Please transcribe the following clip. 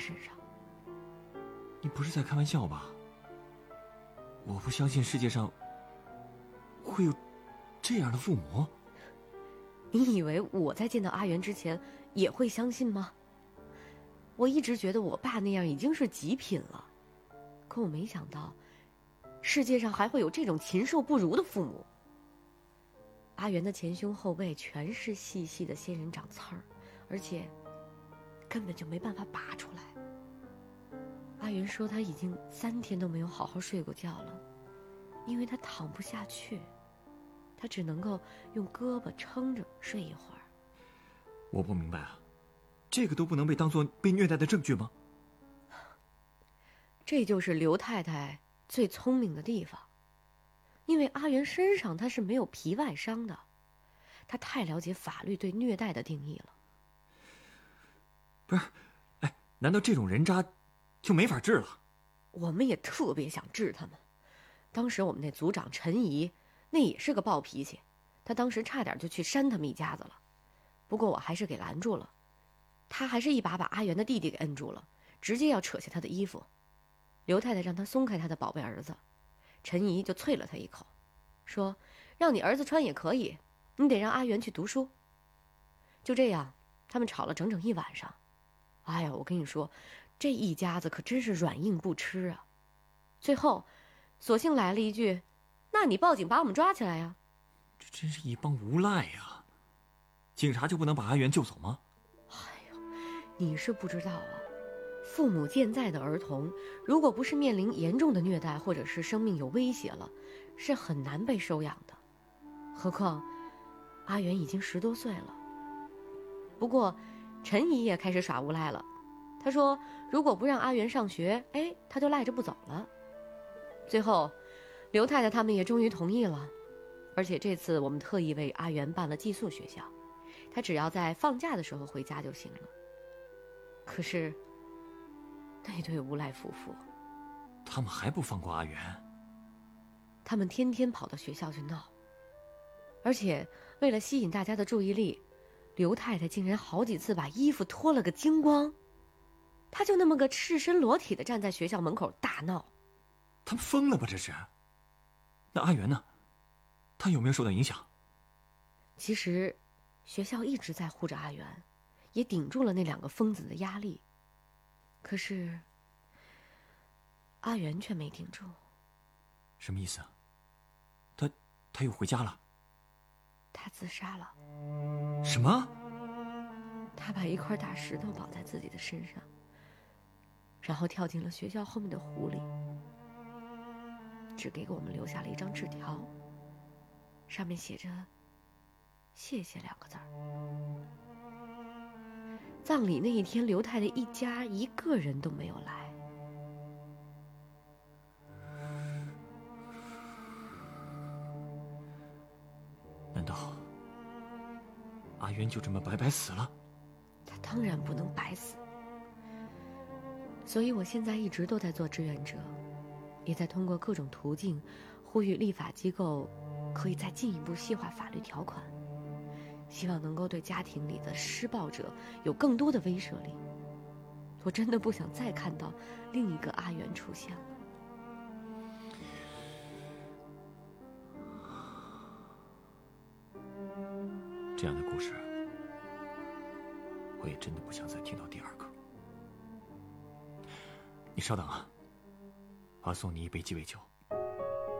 身上。 你不是在开玩笑吧？我不相信世界上会有这样的父母。 你以为我在见到阿元之前也会相信吗？我一直觉得我爸那样已经是极品了，可我没想到世界上还会有这种禽兽不如的父母。阿元的前胸后背全是细细的仙人掌刺儿，而且根本就没办法拔出来。阿元说他已经3天都没有好好睡过觉了，因为他躺不下去，他只能够用胳膊撑着睡一会儿。 我不明白啊，这个都不能被当作被虐待的证据吗？ 这就是刘太太最聪明的地方，因为阿元身上他是没有皮外伤的，他太了解法律对虐待的定义了。 不是，哎，难道这种人渣就没法治了？ 我们也特别想治他们。当时我们那组长陈怡，那也是个暴脾气，他当时差点就去扇他们一家子了，不过我还是给拦住了。他还是一把阿元的弟弟给摁住了，直接要扯下他的衣服。刘太太让他松开他的宝贝儿子，陈怡就啐了他一口，说让你儿子穿也可以，你得让阿元去读书。就这样他们吵了整整1晚上。哎呀，我跟你说，这一家子可真是软硬不吃啊。最后索性来了一句，那你报警把我们抓起来呀。 这真是一帮无赖呀！警察就不能把阿元救走吗？ 哎呦，你是不知道啊，父母健在的儿童，如果不是面临严重的虐待或者是生命有威胁了，是很难被收养的。何况阿元已经10多岁了。不过陈姨也开始耍无赖了，她说如果不让阿元上学，她就赖着不走了。最后刘太太他们也终于同意了，而且这次我们特意为阿元办了寄宿学校，他只要在放假的时候回家就行了。可是那对无赖夫妇， 他们还不放过阿元？ 他们天天跑到学校去闹，而且为了吸引大家的注意力，刘太太竟然好几次把衣服脱了个精光，她就那么个赤身裸体的站在学校门口大闹。 他们疯了吧这是？那阿元呢？他有没有受到影响？ 其实学校一直在护着阿元，也顶住了那2个疯子的压力，可是阿元却没顶住。 什么意思啊？他又回家了？ 他自杀了。 什么？ 他把一块大石头绑在自己的身上，然后跳进了学校后面的湖里，只给我们留下了一张纸条，上面写着谢谢2个字儿。葬礼那一天，刘太太一家1个人都没有来。 难道阿元就这么白白死了？ 他当然不能白死，所以我现在一直都在做志愿者，也在通过各种途径呼吁立法机构可以再进一步细化法律条款，希望能够对家庭里的施暴者有更多的威慑力。我真的不想再看到另一个阿元出现了。 这样的故事，我也真的不想再听到第2个。你稍等啊，我要送你一杯鸡尾酒。